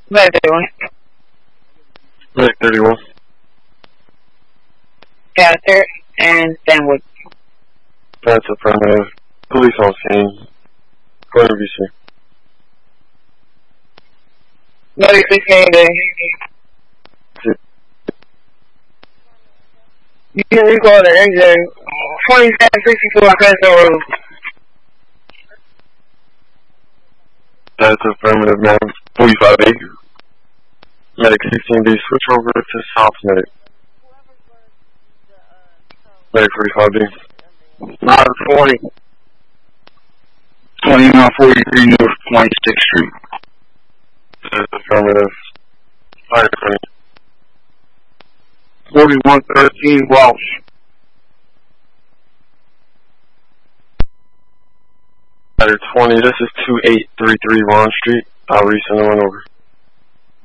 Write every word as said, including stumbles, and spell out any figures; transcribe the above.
Medic thirty-one. Medic thirty-one. Yeah, sir. And Stanwood. That's affirmative. Police on scene. Go ahead and be seen. Medic sixteen day. You can recall the X J. twenty-seven sixty-four Crestone Road. That's affirmative, man. forty-five A. Medic sixteen B, switch over to South Medic. Medic forty-five B. nine forty. twenty-one forty-three North twenty-sixth Street. That's affirmative. Fire twenty. forty-one thirteen Walsh. Fire twenty, this is two eight three three Ron Street. I'll resend the one over.